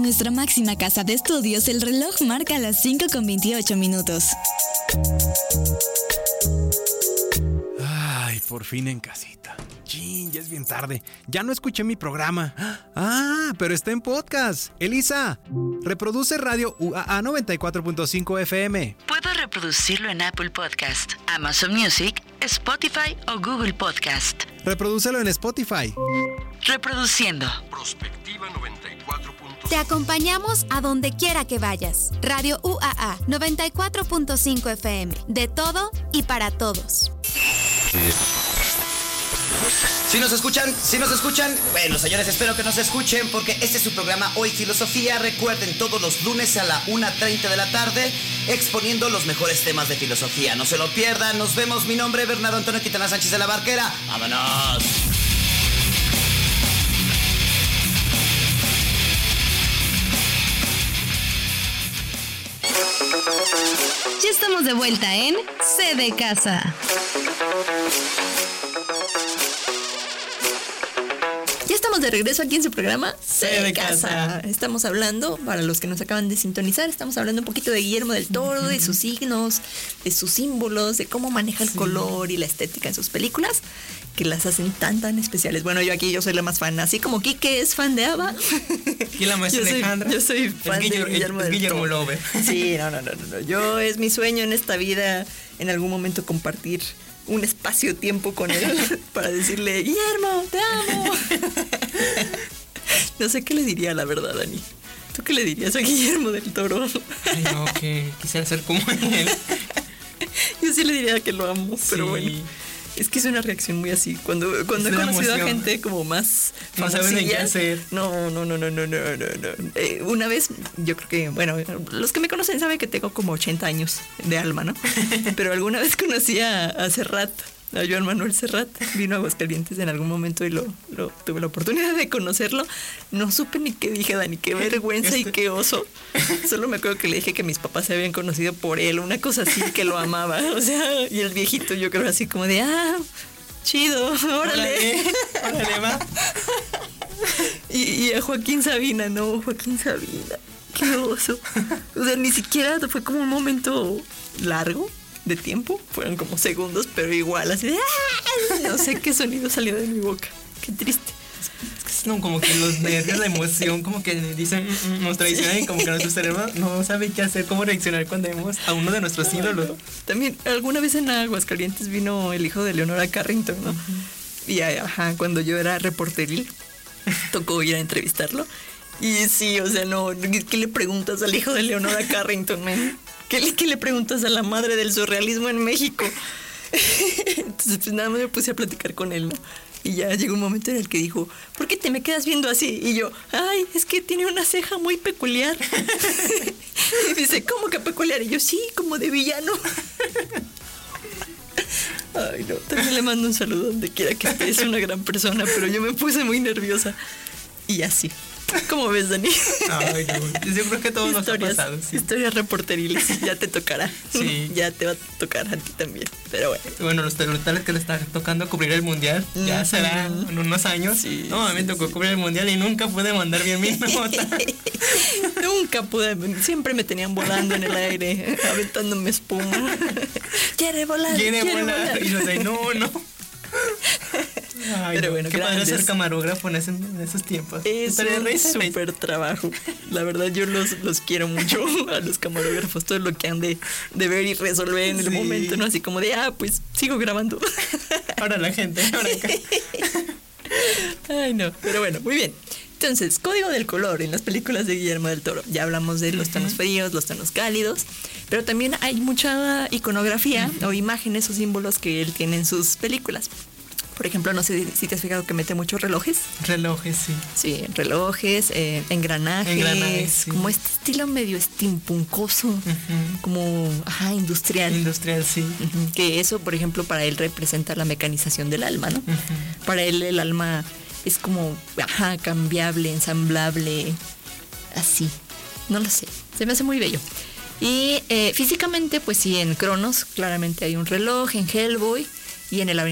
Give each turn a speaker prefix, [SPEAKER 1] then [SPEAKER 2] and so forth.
[SPEAKER 1] nuestra máxima casa de estudios, el reloj marca las 5:28.
[SPEAKER 2] Ay, por fin en casita. Chin, ya es bien tarde. Ya no escuché mi programa. Ah, pero está en podcast. Elisa, reproduce Radio UAA 94.5 FM.
[SPEAKER 3] Puedo reproducirlo en Apple Podcast, Amazon Music, Spotify o Google Podcast.
[SPEAKER 2] Reprodúcelo en Spotify.
[SPEAKER 3] Reproduciendo.
[SPEAKER 4] Prospectiva 94.5.
[SPEAKER 5] Te acompañamos a donde quiera que vayas. Radio UAA 94.5 FM. De todo y para todos.
[SPEAKER 6] Si nos escuchan, bueno, señores, espero que nos escuchen porque este es su programa Hoy Filosofía. Recuerden, todos los lunes a la 1:30 de la tarde, exponiendo los mejores temas de filosofía. No se lo pierdan, nos vemos. Mi nombre es Bernardo Antonio Quintana Sánchez de la Barquera. ¡Vámonos!
[SPEAKER 7] Ya estamos de vuelta en C de Casa.
[SPEAKER 8] Ya estamos de regreso aquí en su programa
[SPEAKER 9] C de Casa.
[SPEAKER 8] Estamos hablando, para los que nos acaban de sintonizar, estamos hablando un poquito de Guillermo del Toro, de sus signos, de sus símbolos, de cómo maneja el color y la estética en sus películas, que las hacen tan especiales. Bueno, yo soy la más fan, así como Quique es fan de Ava.
[SPEAKER 9] Y la maestra Alejandra.
[SPEAKER 8] Yo soy fan de Guillermo del
[SPEAKER 9] Guillermo
[SPEAKER 8] Toro.
[SPEAKER 9] Lover.
[SPEAKER 8] Sí, no. Yo es mi sueño en esta vida, en algún momento compartir un espacio-tiempo con él para decirle, Guillermo, te amo. No sé qué le diría, la verdad, Dani. ¿Tú qué le dirías a Guillermo del Toro?
[SPEAKER 9] Ay, no, que quisiera ser como él.
[SPEAKER 8] Yo sí le diría que lo amo,
[SPEAKER 9] Sí.
[SPEAKER 8] pero bueno. Es que es una reacción muy así. Cuando he conocido
[SPEAKER 9] emoción.
[SPEAKER 8] a gente como más
[SPEAKER 9] No saben ni qué hacer.
[SPEAKER 8] No. Una vez, yo creo que, bueno, los que me conocen saben que tengo como 80 años de alma, ¿no? Pero alguna vez conocí a Serrat, a Joan Manuel Serrat. Vino a Aguascalientes en algún momento y tuve la oportunidad de conocerlo. No supe ni qué dije, Dani, qué vergüenza y qué oso. Solo me acuerdo que le dije que mis papás se habían conocido por él, una cosa así, que lo amaba. O sea, y el viejito, yo creo así como de, chido, órale.
[SPEAKER 9] Órale, va.
[SPEAKER 8] Y a Joaquín Sabina, qué oso. O sea, ni siquiera fue como un momento largo de tiempo, fueron como segundos, pero igual, así de, no sé qué sonido salió de mi boca. Qué triste.
[SPEAKER 9] No, como que los nervios, la emoción, como que dicen, nos traicionan y como que nuestro cerebro no sabe qué hacer, cómo reaccionar cuando vemos a uno de nuestros ídolos.
[SPEAKER 8] También, alguna vez en Aguascalientes vino el hijo de Leonora Carrington, ¿no? Y cuando yo era reporteril, tocó ir a entrevistarlo. Y sí, o sea, no, ¿qué le preguntas al hijo de Leonora Carrington, man? ¿Qué le preguntas a la madre del surrealismo en México? Entonces, pues nada más me puse a platicar con él, ¿no? Y ya llegó un momento en el que dijo, ¿por qué te me quedas viendo así? Y yo, es que tiene una ceja muy peculiar. Y dice, ¿cómo que peculiar? Y yo, sí, como de villano. Ay, no, también le mando un saludo donde quiera que esté, es una gran persona, pero yo me puse muy nerviosa. Y así. ¿Cómo ves, Dani?
[SPEAKER 9] Ay, no. Yo creo que todo nos ha pasado. Sí.
[SPEAKER 8] Historias reporteriles, ya te tocará.
[SPEAKER 9] Sí.
[SPEAKER 8] Ya te va a tocar a ti también. Pero bueno.
[SPEAKER 9] Bueno, los tales que le está tocando cubrir el mundial, ya será en unos años.
[SPEAKER 8] Sí,
[SPEAKER 9] no, a mí me tocó cubrir el mundial y nunca pude mandar bien mi nota.
[SPEAKER 8] Nunca pude, siempre me tenían volando en el aire, aventándome espuma. Quiere volar.
[SPEAKER 9] Y yo sé, no. Ay,
[SPEAKER 8] pero
[SPEAKER 9] no,
[SPEAKER 8] bueno,
[SPEAKER 9] qué padre
[SPEAKER 8] grandes.
[SPEAKER 9] ser camarógrafo en esos tiempos.
[SPEAKER 8] Es un súper trabajo. La verdad, yo los quiero mucho a los camarógrafos. Todo lo que han de ver y resolver en el momento, ¿no? Así como de, pues sigo grabando.
[SPEAKER 9] Ahora la gente, ahora acá.
[SPEAKER 8] Ay, no. Pero bueno, muy bien. Entonces, código del color en las películas de Guillermo del Toro. Ya hablamos de los tonos fríos, los tonos cálidos, pero también hay mucha iconografía o imágenes o símbolos que él tiene en sus películas. Por ejemplo, no sé si te has fijado que mete muchos relojes.
[SPEAKER 9] Relojes, sí.
[SPEAKER 8] Sí, relojes, engranajes,
[SPEAKER 9] sí.
[SPEAKER 8] Como este estilo medio steampunkoso, como industrial.
[SPEAKER 9] Industrial, sí.
[SPEAKER 8] Que eso, por ejemplo, para él representa la mecanización del alma, ¿no? Para él el alma es como, cambiable, ensamblable, así. No lo sé, se me hace muy bello. Y físicamente, pues sí, en Cronos claramente hay un reloj, en Hellboy y en el